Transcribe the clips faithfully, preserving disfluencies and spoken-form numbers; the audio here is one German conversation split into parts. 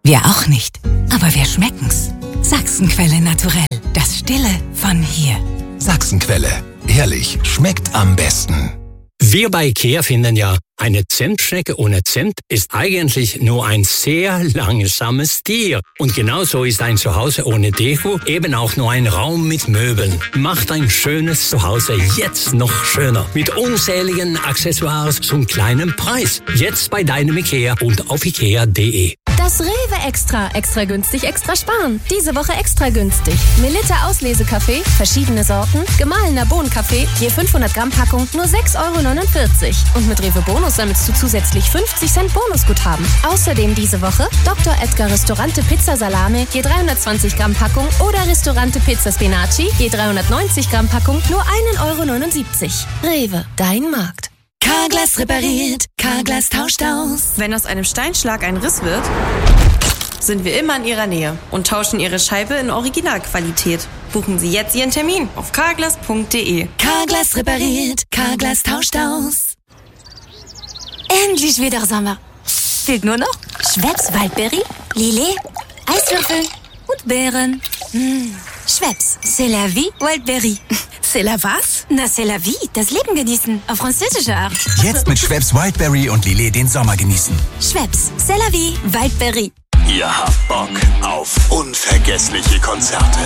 Wir auch nicht. Aber wir schmecken's. Sachsenquelle Naturell. Das Stille von hier. Sachsenquelle. Ehrlich, schmeckt am besten. Wir bei IKEA finden ja, eine Zimtschnecke ohne Zimt ist eigentlich nur ein sehr langsames Tier. Und genauso ist ein Zuhause ohne Deko eben auch nur ein Raum mit Möbeln. Macht ein schönes Zuhause jetzt noch schöner. Mit unzähligen Accessoires zum kleinen Preis. Jetzt bei deinem IKEA und auf ikea punkt de. Das Rewe Extra. Extra günstig, extra sparen. Diese Woche extra günstig. Melitta Auslesekaffee, verschiedene Sorten, gemahlener Bohnenkaffee, je fünfhundert Gramm Packung, nur sechs Euro neunundvierzig. Und mit Rewe Bonus sammelst du zusätzlich fünfzig Cent Bonusguthaben. Außerdem diese Woche Doktor Edgar Ristorante Pizza Salame, je dreihundertzwanzig Gramm Packung oder Ristorante Pizza Spinaci, je dreihundertneunzig Gramm Packung, nur ein Euro neunundsiebzig. Rewe, dein Markt. Carglass repariert, Carglass tauscht aus. Wenn aus einem Steinschlag ein Riss wird, sind wir immer in Ihrer Nähe und tauschen Ihre Scheibe in Originalqualität. Buchen Sie jetzt Ihren Termin auf carglass punkt de. Carglass repariert, Carglass tauscht aus. Endlich wieder Sommer. Fehlt nur noch Schweppes Waldberry, Lillet, Eiswürfel und Beeren. Mmh. Schweppes, c'est la vie, Waldberry. C'est la was? Na, c'est la vie, das Leben genießen, auf französische Art. Jetzt mit Schweppes Wildberry und Lillet den Sommer genießen. Schweppes, c'est la vie, Waldberry. Ihr habt Bock auf unvergessliche Konzerte?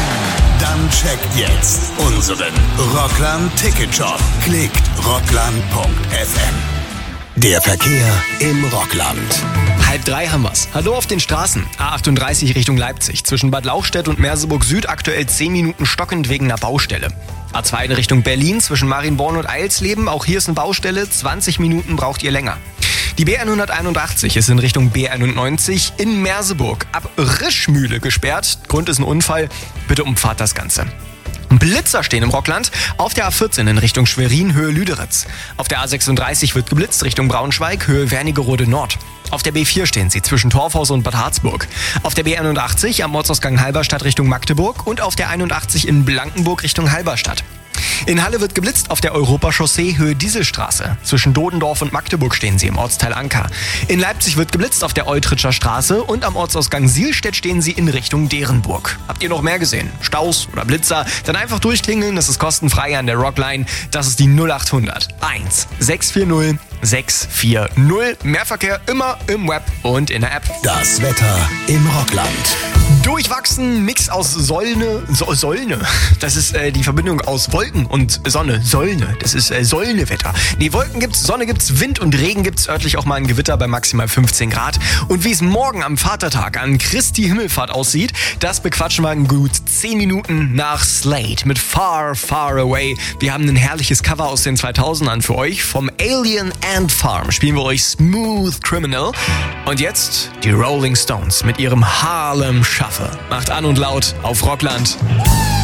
Dann checkt jetzt unseren Rockland Ticket Shop. Klickt rockland punkt f m. Der Verkehr im Rockland. Halb drei haben wir's. Hallo auf den Straßen. A achtunddreißig Richtung Leipzig. Zwischen Bad Lauchstädt und Merseburg Süd aktuell zehn Minuten stockend wegen einer Baustelle. A zwei in Richtung Berlin zwischen Marienborn und Eilsleben. Auch hier ist eine Baustelle. zwanzig Minuten braucht ihr länger. Die B hunderteinundachtzig ist in Richtung B einundneunzig in Merseburg ab Rischmühle gesperrt. Grund ist ein Unfall. Bitte umfahrt das Ganze. Blitzer stehen im Rockland. Auf der A vierzehn in Richtung Schwerin, Höhe Lüderitz. Auf der A sechsunddreißig wird geblitzt Richtung Braunschweig, Höhe Wernigerode Nord. Auf der B vier stehen sie zwischen Torfhaus und Bad Harzburg. Auf der B einundachtzig am Ortsausgang Halberstadt Richtung Magdeburg und auf der einundachtzig in Blankenburg Richtung Halberstadt. In Halle wird geblitzt auf der Europachaussee Höhe Dieselstraße. Zwischen Dodendorf und Magdeburg stehen sie im Ortsteil Anker. In Leipzig wird geblitzt auf der Eutritscher Straße und am Ortsausgang Sielstedt stehen sie in Richtung Derenburg. Habt ihr noch mehr gesehen? Staus oder Blitzer? Dann einfach durchklingeln, das ist kostenfrei an der Rockline. Das ist die null achthundert eins sechs vier null sechs vier null. Mehr Verkehr immer im Web und in der App. Das Wetter im Rockland. Durchwachsen, Mix aus Solne, so, Solne. Das ist äh, die Verbindung aus Wolken und Sonne. Solne, das ist äh, Solnewetter. Nee, Wolken gibt's, Sonne gibt's, Wind und Regen gibt's, örtlich auch mal ein Gewitter bei maximal fünfzehn Grad. Und wie es morgen am Vatertag an Christi Himmelfahrt aussieht, das bequatschen wir in gut zehn Minuten nach Slade mit Far, Far Away. Wir haben ein herrliches Cover aus den zweitausendern für euch. Vom Alien Ant Farm spielen wir euch Smooth Criminal. Und jetzt die Rolling Stones mit ihrem Harlem Shuffle. Macht an und laut auf Rockland.